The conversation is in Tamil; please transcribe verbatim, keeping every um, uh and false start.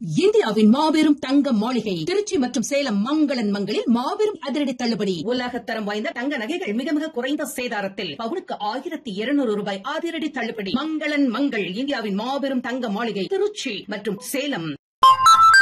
இந்தியாவின் மாபெரும் தங்க மாளிகை திருச்சி மற்றும் சேலம் மங்களன் மங்களில் மாபெரும் அதிரடி தள்ளுபடி உலகத்தரம் வாய்ந்த தங்க நகைகள் மிக மிக குறைந்த சேதாரத்தில் பவுனுக்கு ஆயிரத்தி இருநூறு ரூபாய் அதிரடி தள்ளுபடி. மங்களன் மங்கள் இந்தியாவின் மாபெரும் தங்க மாளிகை திருச்சி மற்றும் சேலம்.